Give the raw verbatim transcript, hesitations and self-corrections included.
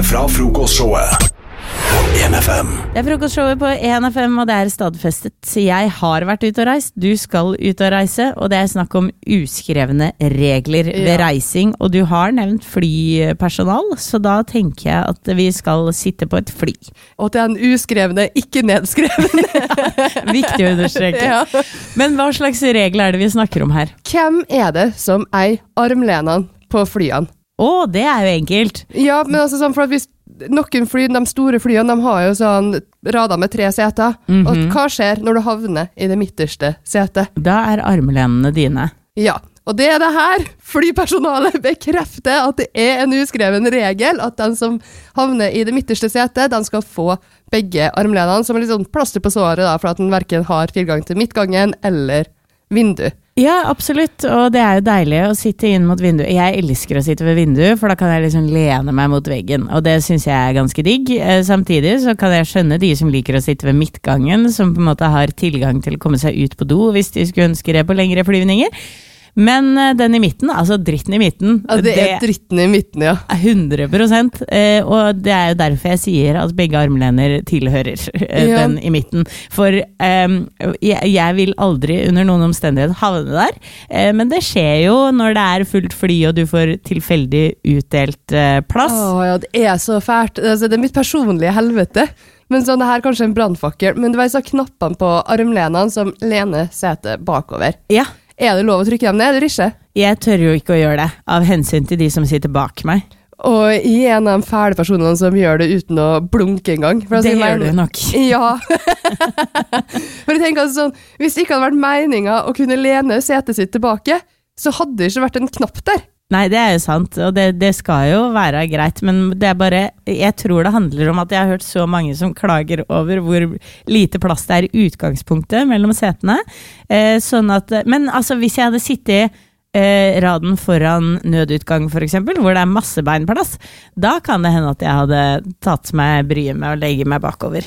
fra frokostshowet. en F M. Det er frokostshowet på en F M, og det er stadfestet. Jeg har vært ute og reist, du skal ut og reise, og det er snakk om uskrevne regler ved Ja. reising. Og du har nevnt flypersonal, så da tenker jeg at vi skal sitte på et fly. Og det er en uskrevne, ikke nedskrevne. Viktig å understreke. Ja. Men hva slags regler er det vi snakker om her? Hvem er det som eier armlenene på flyene? Å, det er jo enkelt. Ja, men altså sånn, for at hvis noen fly, de store flyene, de har jo sånn rader med tre seter. Mhm. Og hva skjer når du havner i det midterste setet? Da er armlenene dine. Ja, og det er det her. Flypersonalet bekrefter at det er en uskreven regel at den som havner i det midterste setet, den skal få begge armlenene, som er litt sånn plaster på såret da, for at den hverken har tilgang til midtgangen eller vindu. Ja, absolutt, og det er jo deilig å sitte inn mot vinduet. Jeg elsker å sitte ved vinduet, for da kan jeg liksom lene meg mot veggen, og det synes jeg er ganske digg. Eh, Samtidig så kan jeg skjønne de som liker å sitte ved midtgangen, som på en måte har tilgang til å komme seg ut på do hvis de skulle ønske det på lengre flyvninger. Men eh, den i midten, altså dritten i midten, Ja, det er dritten i midten, ja. er hundre prosent, eh, og det er jo derfor jeg sier at begge armlener tilhører eh, Ja. den i midten. For eh, jeg, jeg vil aldri under noen omstendighet havne der, eh, men det skjer jo når det er fullt fly og du får tilfeldig utdelt eh, plass. Åh, ja, det er så fælt. Altså, det er mitt personlige helvete. Men sånn, det her er kanskje en brandfakkel, men du vet så knappene på armlenene som lener setet bakover. Ja, Er det lov å trykke dem ned, eller ikke? jeg tør jo ikke å gjøre det, av hensyn til de som sitter bak meg. Og jeg er en av de fæle personene som gjør det uten å blunke engang. For altså, Det jeg gjør mener- du nok. Ja. For jeg tenker altså sånn, hvis det ikke hadde vært meningen å kunne lene setet sitt tilbake, så hadde det ikke vært en knapp der. Nei, det er jo sant, og det, det skal jo være greit, men det er bare, jeg tror det handler om at jeg har hørt så mange som klager over hvor lite plass det er i utgangspunktet mellom setene. Eh, sånn at, men altså, hvis jeg hadde sittet eh, raden foran nødutgang for eksempel, hvor det er masse beinplass, da kan det hende at jeg hadde tatt meg bryet med å legge meg bakover.